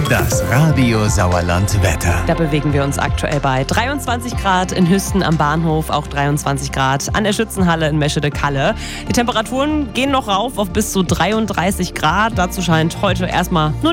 Das Radio Sauerland Wetter. Da bewegen wir uns aktuell bei 23 Grad in Hüsten am Bahnhof, auch 23 Grad an der Schützenhalle in Meschede-Kalle. Die Temperaturen gehen noch rauf auf bis zu 33 Grad. Dazu scheint heute erstmal nur